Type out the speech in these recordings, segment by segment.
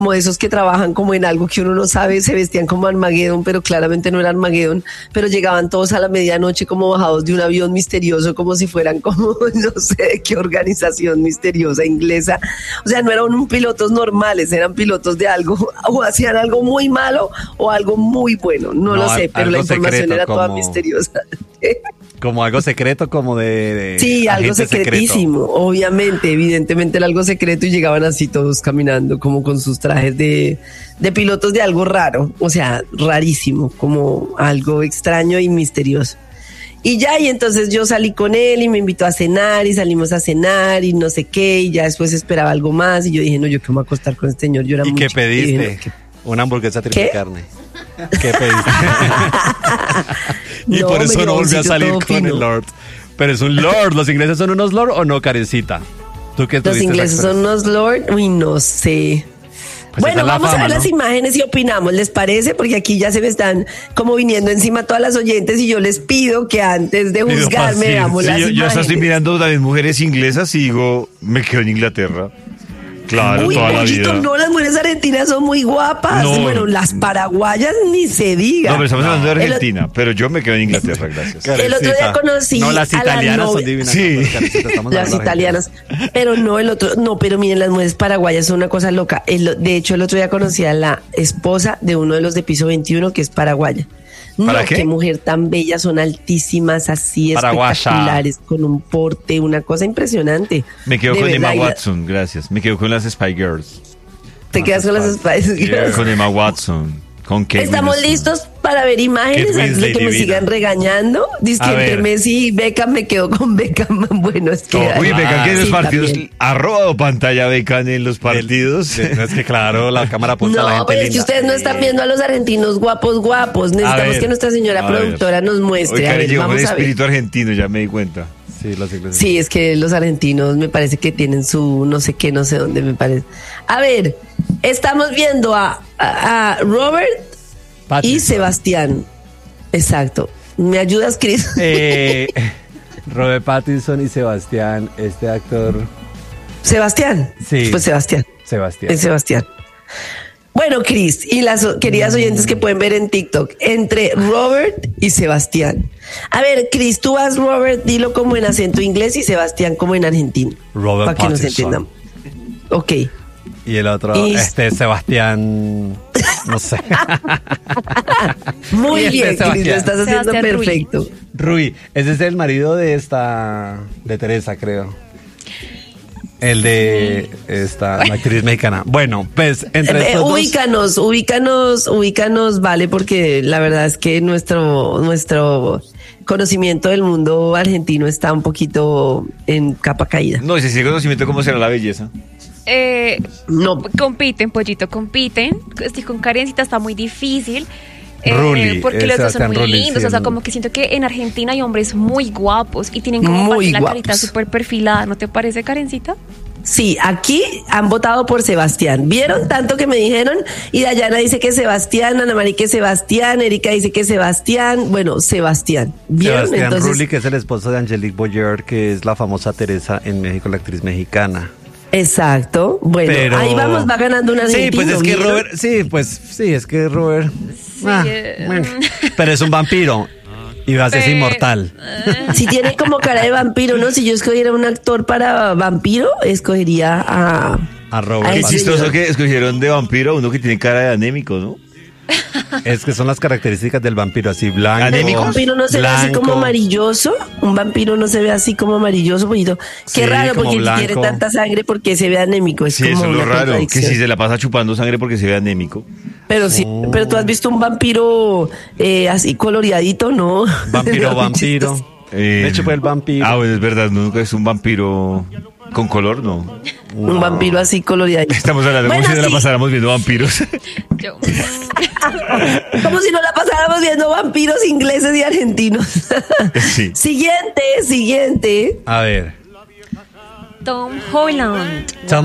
como esos que trabajan como en algo que uno no sabe, se vestían como Armageddon, pero claramente no era Armageddon, pero llegaban todos a la medianoche como bajados de un avión misterioso, como si fueran como, no sé de qué organización misteriosa inglesa. O sea, no eran pilotos normales, eran pilotos de algo, o hacían algo muy malo o algo muy bueno, no lo sé, pero la información secreto, era toda misteriosa. Como algo secreto, como de sí, algo secretísimo, secreto. Obviamente, evidentemente era algo secreto y llegaban así todos caminando como con sus trajes de pilotos de algo raro, o sea, rarísimo, como algo extraño y misterioso. Y ya, y entonces yo salí con él y me invitó a cenar y salimos a cenar y no sé qué, y ya después esperaba algo más y yo dije, no, yo que me voy a acostar con este señor, yo era ¿Y mucho. qué pediste? Dije, no, una hamburguesa triple carne. ¿Qué pediste? Y no, por eso no volvió a salir con el Lord. Pero es un Lord. ¿Los ingleses son unos Lord o no, Karencita? ¿Tú qué Los ingleses son unos Lord. Uy, no sé. Pues bueno, vamos a ver las imágenes y opinamos, ¿les parece? Porque aquí ya se me están como viniendo encima todas las oyentes y yo les pido que antes de juzgarme veamos las imágenes. Yo estoy mirando a las mujeres inglesas y digo, me quedo en Inglaterra. Claro, uy, toda la vida. No, las mujeres argentinas son muy guapas. No. Bueno, las paraguayas ni se diga. No, pero estamos hablando de Argentina, pero yo me quedo en Inglaterra, gracias. El otro día conocí no, las italianas son divinas. Sí, las italianas. Pero no, el otro, no, pero miren, las mujeres paraguayas son una cosa loca. De hecho, el otro día conocí a la esposa de uno de los de piso 21 que es paraguaya. No, qué mujer tan bella, son altísimas, así espectaculares, con un porte, una cosa impresionante. Me quedo con Emma Watson, gracias. Me quedo con las Spy Girls. ¿Te quedas con las Spy Girls? Con Emma Watson. Estamos listos para ver imágenes antes de que me sigan regañando. Dice que entre Messi y Beckham me quedo con Beckham. Bueno, es que... Uy, Beckham que en los partidos ha robado pantalla Beckham en los partidos. No, es que claro, la cámara apunta a la gente No, pero es que ustedes no están viendo a los argentinos guapos. Necesitamos que nuestra señora productora nos muestre. Hoy llegó con espíritu argentino, ya me di cuenta. Sí, es que los argentinos me parece que tienen su no sé qué, no sé dónde me parece. A ver, estamos viendo a Robert Pattinson y Sebastián. Exacto. ¿Me ayudas, Chris? Robert Pattinson y Sebastián, este actor. ¿Sebastián? Sí. Pues Sebastián. Es Sebastián. Bueno, Chris, y las queridas oyentes que pueden ver en TikTok, entre Robert y Sebastián. A ver, Chris, tú vas Robert, dilo como en acento inglés y Sebastián como en argentino. Robert Pattinson. Para que nos entendamos. Ok. Y el otro, Sebastián, no sé. Muy bien, Chris, lo estás haciendo Sebastián perfecto. Rui, ese es el marido de Teresa, creo. El de esta actriz mexicana. Bueno, pues entre estos ubícanos, vale, porque la verdad es que nuestro conocimiento del mundo argentino está un poquito en capa caída. No, y si sigue conocimiento, ¿cómo será la belleza? No. Compiten, pollito, compiten. Estoy con Karencita, está muy difícil. Porque los dos son muy lindos, o sea, como que siento que en Argentina hay hombres muy guapos y tienen como la carita súper perfilada, ¿no te parece, Karencita? Sí, aquí han votado por Sebastián. ¿Vieron tanto que me dijeron? Y Dayana dice que Sebastián, Ana María que Sebastián, Erika dice que Sebastián. Bueno, Sebastián. ¿Vieron? Sebastián Entonces, Rulli, que es el esposo de Angelique Boyer, que es la famosa Teresa en México, la actriz mexicana. Exacto. Bueno, pero ahí vamos, va ganando un argentino. Sí, pues es que Robert. Bueno, pero es un vampiro. Y va a ser inmortal. Si tiene como cara de vampiro, ¿no? Si yo escogiera un actor para vampiro, escogería a Robert. Qué chistoso que escogieron de vampiro uno que tiene cara de anémico, ¿no? Es que son las características del vampiro, así blanco. ¿Anémico? Un vampiro no se ve así como amarilloso. Un vampiro no se ve así como amarilloso, poquito. Qué raro, porque si tiene tanta sangre, porque se ve anémico. Es como eso es lo raro, que si si se la pasa chupando sangre porque se ve anémico. Pero sí, pero tú has visto un vampiro así coloreadito, ¿no? Vampiro. Me chupé el vampiro. Bueno, es verdad, nunca es un vampiro con color, ¿no? Un vampiro así coloreadito. Estamos hablando como si no la pasáramos viendo vampiros. Como si no la pasáramos viendo vampiros ingleses y argentinos. Sí. Siguiente. A ver. Tom Holland. Tom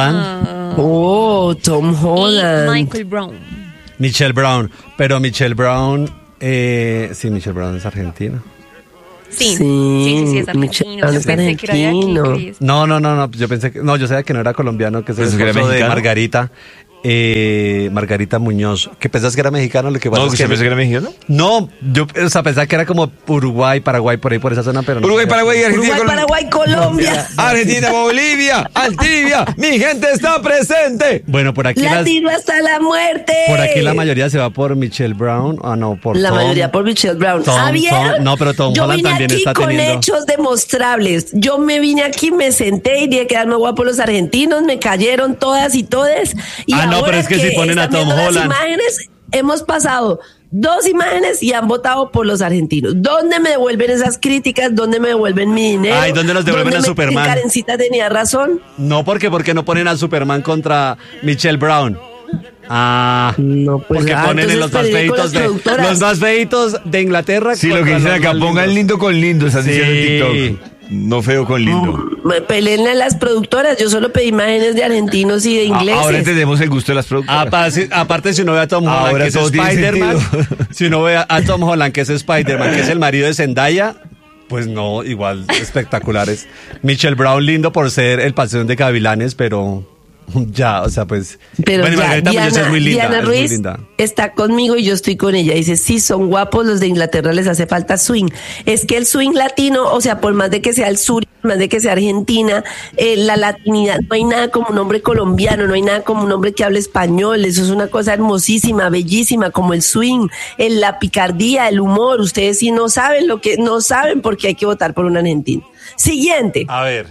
Holland. Y Michael Brown. Michelle Brown. Pero Michelle Brown, Michelle Brown es argentina. Sí, es argentino. Yo pensé que era de aquí, Chris. No, yo pensé que... No, yo sabía que no era colombiano, que es el esposo de Margarita. Margarita Muñoz. ¿Que pensás que era mexicano? Lo que pasa ¿No, es que pensé que era mexicano? No, yo pensaba que era como Uruguay, Paraguay, por ahí, por esa zona, pero no. Uruguay, Paraguay, Argentina, Uruguay, Paraguay, Colombia. Argentina, Bolivia, Altivia, mi gente está presente. Bueno, por aquí Latino hasta la muerte. Por aquí la mayoría se va por Michelle Brown, por la Tom. mayoría por Michelle Brown. ¿Vieron? No, pero Tom Holland también está teniendo. Yo vine aquí con hechos demostrables. Yo me vine aquí, me senté y dije que eran muy guapos los argentinos, me cayeron todas y todes. Y no, pero es que si ponen a Tom Holland. Imágenes, hemos pasado 2 imágenes y han votado por los argentinos. ¿Dónde me devuelven esas críticas? ¿Dónde me devuelven mi dinero? Ay, ¿dónde nos devuelven a Superman? Karencita tenía razón. No, porque no ponen a Superman contra Michelle Brown. No, pues, porque ponen en los más feitos de Inglaterra. Sí, lo que dicen acá, pongan lindo con lindo, están diciendo en TikTok. No feo con lindo. Peleenle a las productoras. Yo solo pedí imágenes de argentinos y de ingleses. Ahora entendemos el gusto de las productoras. Aparte, si uno ve a Tom Holland, que es Spider-Man, si uno ve a Tom Holland, que es Spider-Man, que es el marido de Zendaya, pues no, igual espectaculares. Michelle Brown, lindo por ser el pasión de Gavilanes, pero ya, o sea, pues. Pero bueno, ya, Margarita Muñoz es muy linda. Diana Ruiz está conmigo y yo estoy con ella. Dice, sí, son guapos, los de Inglaterra les hace falta swing. Es que el swing latino, o sea, por más de que sea el sur, por más de que sea Argentina, la latinidad, no hay nada como un hombre colombiano, no hay nada como un hombre que hable español. Eso es una cosa hermosísima, bellísima, como el swing, la picardía, el humor. Ustedes sí no saben porque hay que votar por un argentino. Siguiente. A ver.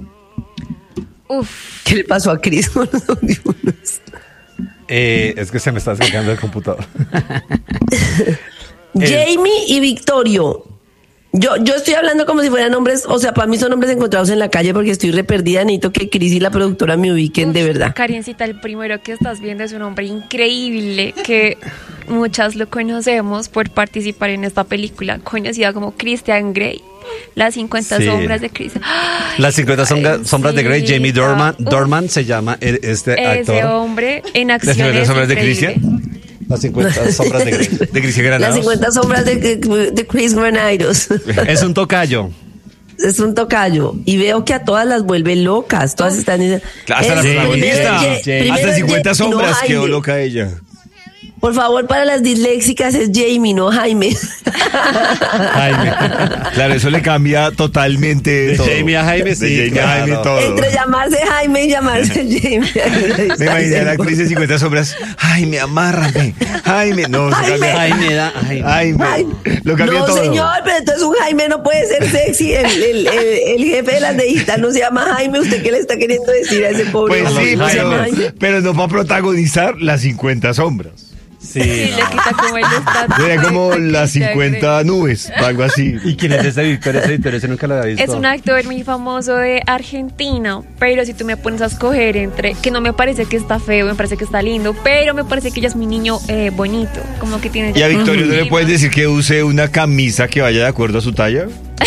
Uf. ¿Qué le pasó a Cris con los audífonos? Es que se me está acercando el computador. Jamie y Victorio. Yo estoy hablando como si fueran hombres, o sea, para mí son hombres encontrados en la calle porque estoy re perdida. Necesito que Cris y la productora me ubiquen de verdad. Karencita, el primero que estás viendo es un hombre increíble que muchas lo conocemos por participar en esta película conocida como Christian Grey. Las 50 sombras de Christian. Las 50 sombras de Grey. Jamie Dornan se llama este actor. Ese hombre en acción. ¿Las 50 sombras de Christian? Las 50 sombras de Grey. De Cristian Granados. Las 50 sombras de Chris Granados. Es un tocayo. Es un tocayo. Y veo que a todas las vuelve locas. Todas están diciendo. Hasta la protagonista. Hasta 50 sombras quedó loca ella. Por favor, para las disléxicas es Jamie, no Jaime. Jaime. Claro, eso le cambia totalmente de todo. Jamie a Jaime, sí. De Jamie a Jaime todo. Entre llamarse Jaime y llamarse Jamie. Me imaginé a la actriz de 50 sombras. Jaime, amárrame. Jaime. No, Jaime da. Jaime. Lo cambia todo. No, señor, pero entonces un Jaime no puede ser sexy. El jefe de las de Gitano se llama Jaime. ¿Usted qué le está queriendo decir a ese pobre? Pues sí, pero no va a protagonizar las 50 sombras. Sí, le quita como el estatus. Sería como las 50 nubes, algo así. ¿Y quién es ese Victoria? Ese nunca lo había visto. Es un actor muy famoso de Argentina, pero si tú me pones a escoger entre, que no me parece que está feo, me parece que está lindo, pero me parece que ella es mi niño bonito, como que tiene... ¿Y a Victoria no le puedes decir que use una camisa que vaya de acuerdo a su talla?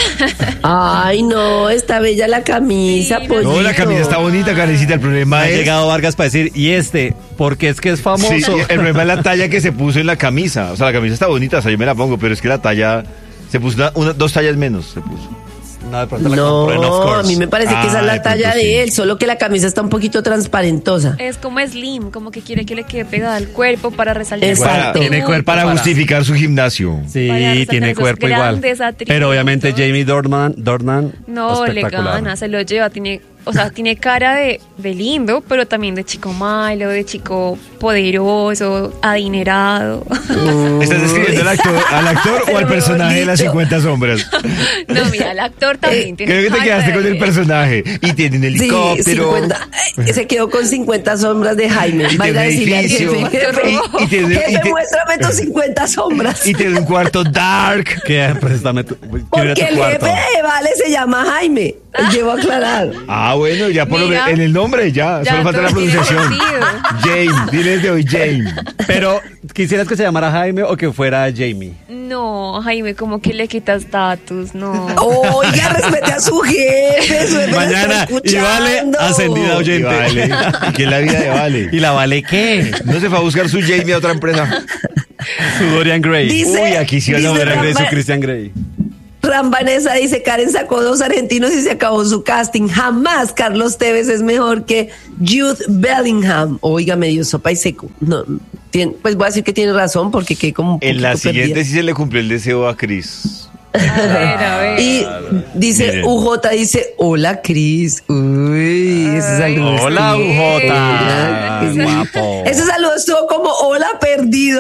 Ay, no, está bella la camisa, sí, pollito. No, la camisa está bonita, Karencita. El problema es... Ha llegado Vargas para decir, porque es que es famoso. Sí, el problema es la talla que se puso en la camisa. O sea, la camisa está bonita, o sea, yo me la pongo, pero es que la talla... Se puso 2 tallas menos, se puso. No, de pronto la compró en Of Course. A mí me parece que esa es la talla de él, solo que la camisa está un poquito transparentosa. Es como slim, como que quiere que le quede pegada al cuerpo para resaltar. Exacto. Tiene cuerpo para justificar su gimnasio. Sí, tiene cuerpo igual. Pero obviamente Jamie Dornan no le gana, se lo lleva, tiene cara de lindo, pero también de chico malo, de chico poderoso, adinerado. ¿Estás describiendo al actor o al personaje de las 50 sombras? No, mira, el actor también tiene. Creo que te quedaste con el personaje. Y tiene un helicóptero. Sí, se quedó con 50 sombras de Jaime. Y tiene un edificio. Jefe, muéstrame tus 50 sombras. Y tiene un cuarto dark. Porque el jefe de Vale se llama Jaime. Llevo a aclarar. Bueno, ya por lo menos en el nombre ya solo falta la pronunciación. James, diles de hoy James. Pero, ¿quisieras que se llamara Jaime o que fuera Jamie? No, Jaime, como que le quita estatus, no. Oiga, respete a su jefe. Mañana, y Vale, ascendida oyente. ¿Y qué es la vida de Vale? ¿Y la Vale qué? No se fue a buscar su Jamie a otra empresa. Su Dorian Gray. Uy, aquí sí va a Dorian Gray, su Christian Grey. Vanessa dice, Karen sacó 2 argentinos y se acabó su casting. Jamás Carlos Tevez es mejor que Jude Bellingham. Oiga, medio sopa y seco. No, pues voy a decir que tiene razón porque quedé como un En la siguiente perdida. sí se le cumplió el deseo a Cris. A ver. Y dice, Miren. UJ dice, hola Cris. Uy, ese saludo. Hola, estuvo- UJ. Sí. Guapo. Ese saludo estuvo como hola perdido.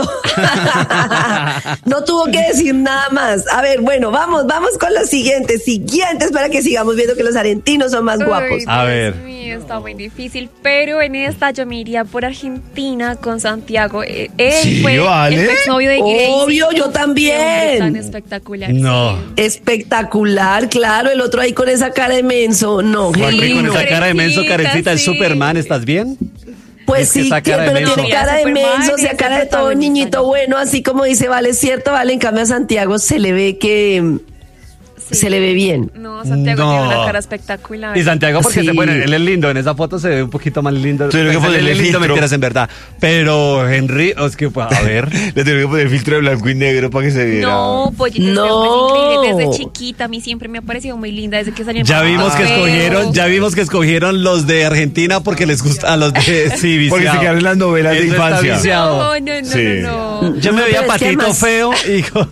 No tuvo que decir nada más. A ver, bueno, vamos con los siguientes para que sigamos viendo que los argentinos son más guapos. A Dios ver. mío, está muy difícil, pero en esta yo me iría por Argentina con Santiago. Él Sí, fue vale. el exnovio de Gracie. Obvio, yo Qué hombre también. tan espectacular. No. sí. Espectacular, claro, el otro ahí con esa cara de menso. No, Juanpi, con genuino. esa cara de menso, Karencita, es Sí. Superman, ¿estás bien? Pues Es que sí, esa cara de pero menso. tiene cara de Superman, menso, o sea, ese cara de todo protagonista, niñito ¿no? bueno, así como dice, vale, es cierto, vale, en cambio a Santiago se le ve que Sí. se le ve bien. No, Santiago No. tiene una cara espectacular. Y Santiago, porque Sí. bueno, él es lindo, en esa foto se ve un poquito más lindo. Tuvieron que Pues, ponerle él es lindo, filtro. mentiras en verdad. Pero Henry, es que, pues, a ver. Le tuvieron que poner filtro de blanco y negro para que se viera. No, Pollito, No. es increíble. Desde chiquita a mí siempre me ha parecido muy linda, desde que salió en Ya vimos que Papel. escogieron los de Argentina porque les gusta a los de sí, Porque se viciado. quedaron en las novelas de Eso está infancia. viciado. No. Sí. Yo me No, veía pero es que Patito además- feo y con...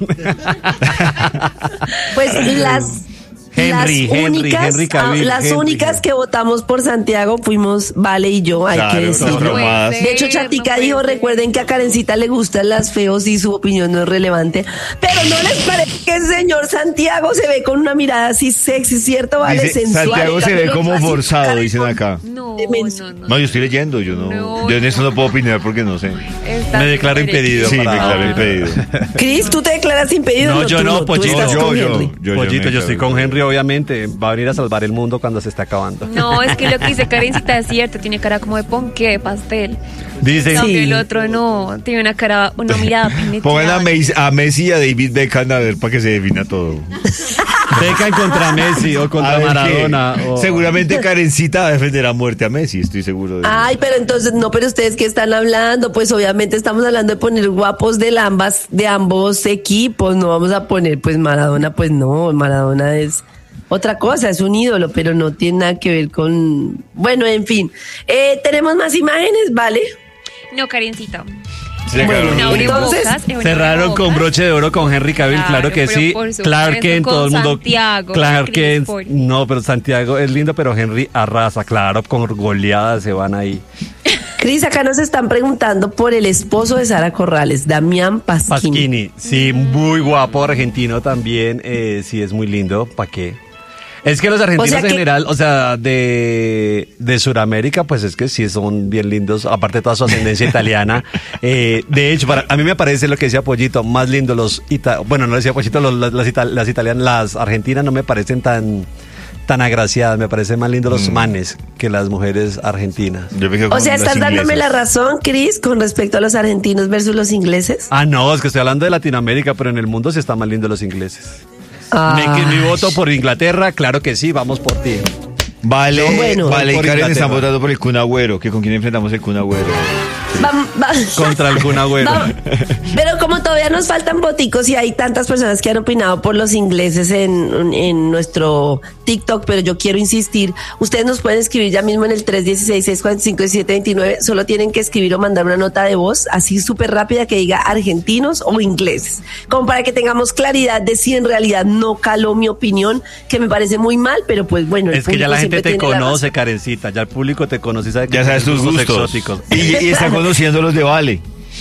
Pues Henry Cavill, las Henry. únicas que votamos por Santiago fuimos Vale y yo, hay Claro, que nosotros decirlo. más. De hecho, Chatica dijo, recuerden que a Karencita le gustan las feos y su opinión no es relevante. Pero ¿no les parece que el señor Santiago se ve con una mirada así sexy, cierto? Vale, Dice, sensual. Santiago se ve Camilo, como así, forzado, cara de dicen acá. No, Demenso. No, yo estoy leyendo, yo no. No, Yo en eso no puedo opinar porque no sé. Está Me declaro súper impedido. Sí, me para- claro impedido. Cris, ¿tú te declaras impedido? No, yo tú no, tú Pollito. estás con Henry. Pollito, me yo estoy declaro con Henry, obviamente. Va a venir a salvar el mundo cuando se está acabando. No, es que lo que dice Karencita es cierto, tiene cara como de ponqué, de pastel. Dicen, No, Sí. el otro no, tiene una cara, una mirada penetrante. Pongan a Messi y a David Beckham a ver para que se defina todo. Beckham contra Messi o A contra ver Maradona. qué. o- Seguramente Karencita va a defender a muerte a Messi, estoy seguro de Ay, pero entonces, no, pero ustedes que están hablando, pues obviamente estamos hablando de poner guapos de ambos equipos, no vamos a poner, pues Maradona, pues no, Maradona es otra cosa, es un ídolo, pero no tiene nada que ver con, bueno, en fin, tenemos más imágenes, ¿vale? No, Karencita. Sí, Bueno, claro. entonces, Cerraron con broche de oro con Henry Cavill, claro que Claro, sí. pero por supuesto, Clark Kent, con todo el mundo. Santiago, Clark Chris Kent. Paul. No, pero Santiago es lindo, pero Henry arrasa, claro, con goleadas se van ahí. Cris, acá nos están preguntando por el esposo de Sara Corrales, Damián Pasquini. Pasquini, sí, muy guapo, argentino también, sí, es muy lindo, ¿para qué? Es que los argentinos O sea en que- general, o sea, de Sudamérica, pues es que sí son bien lindos, aparte de toda su ascendencia italiana. De hecho, a mí me parece lo que decía Pollito, más lindo bueno, no decía Pollito, las italianas, las argentinas no me parecen tan agraciadas, me parecen más lindos los manes que las mujeres argentinas. Yo me quedo O con sea, las ¿estás dándome la inglesas. razón, Cris, con respecto a los argentinos versus los ingleses? Ah, no, es que estoy hablando de Latinoamérica, pero en el mundo sí están más lindos los ingleses. Mi voto por Inglaterra, claro que sí, vamos por ti. Vale, Bueno. vale, y Por Karen Inglaterra. están votando por el Kun Agüero, que con quién enfrentamos el Kun Agüero. Contra el Kun Agüero. Pero como todavía nos faltan voticos y hay tantas personas que han opinado por los ingleses en nuestro TikTok, pero yo quiero insistir, ustedes nos pueden escribir ya mismo en el 316-645-1729, solo tienen que escribir o mandar una nota de voz así súper rápida que diga argentinos o ingleses, como para que tengamos claridad de si en realidad no caló mi opinión, que me parece muy mal, pero pues bueno. el Es que ya la público gente te siempre tiene la conoce, razón. Karencita, ya el público te conoce y sabe que Ya sabes tus tienes gustos. exóticos. Y están conociendo los de Vale.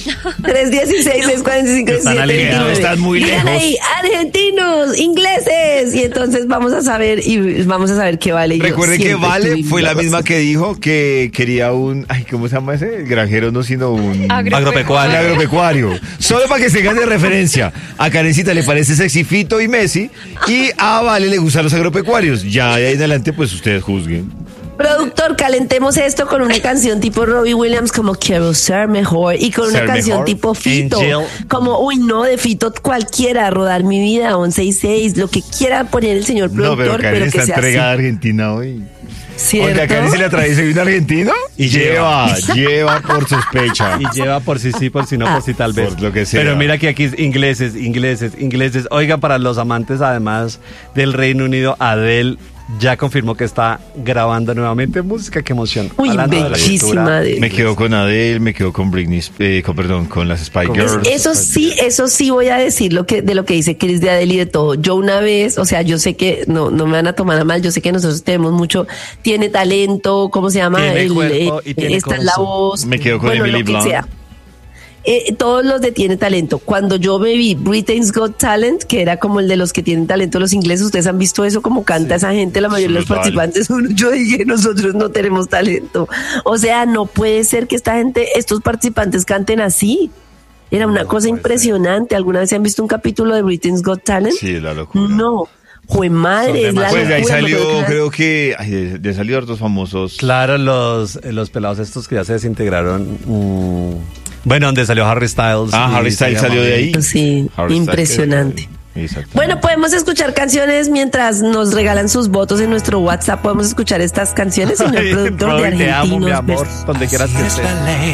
316-645-1729. Están alineados, están muy Digan lejos. ahí, argentinos, ingleses. Y entonces vamos a saber qué vale. Y yo Recuerde que siempre Vale tuvimos fue la razón. misma que dijo que quería ¿cómo se llama ese? Granjero no, sino un Agropecuario. un agropecuario. Solo para que se gane referencia. A Karencita le parece sexy Fito y Messi y a Vale le gustan los agropecuarios. Ya de ahí en adelante pues ustedes juzguen. Productor, calentemos esto con una canción tipo Robbie Williams como Quiero Ser Mejor y con una Ser canción mejor. tipo Fito Angel. como, uy no, de Fito cualquiera, Rodar mi vida, 11 y 6, lo que quiera poner el señor No, pero productor, Karen pero está que sea entregada a así. Argentina hoy. ¿Cierto? Oiga, Karen se le atraviesa un argentino Y lleva por sospecha. Y lleva por si sí, por si no, por si tal vez. Por lo que sea. Pero mira que aquí es ingleses. Oiga, para los amantes además del Reino Unido, Adele ya confirmó que está grabando nuevamente música. Qué emoción. Uy, bellísima Adele. Me quedo con Adele, me quedo con Britney, con las Spice Girls. Eso sí voy a decir de lo que dice Chris de Adele y de todo. Yo una vez, o sea, yo sé que no me van a tomar a mal, yo sé que nosotros tenemos mucho, tiene talento, ¿cómo se llama? Esta es la voz. Me quedo con Emily Blunt. Todos los de Tiene Talento. Cuando yo me vi Britain's Got Talent, que era como el de los que tienen talento los ingleses, ustedes han visto eso, como canta esa gente, la mayoría de los participantes. Yo dije, nosotros no tenemos talento. O sea, no puede ser que estos participantes canten así. Era una cosa impresionante. ¿Alguna vez se han visto un capítulo de Britain's Got Talent? Sí, la locura. No. Fue madre, es la pues locura. Ahí salió, creo que de salir hartos famosos. Claro, los pelados estos que ya se desintegraron. Bueno, donde salió Harry Styles. Harry Styles salió de ahí. Sí, Harry impresionante. Bueno, podemos escuchar canciones mientras nos regalan sus votos en nuestro WhatsApp. Podemos escuchar estas canciones, señor productor de Argentinos. Te amo, mi amor, donde quieras que estés.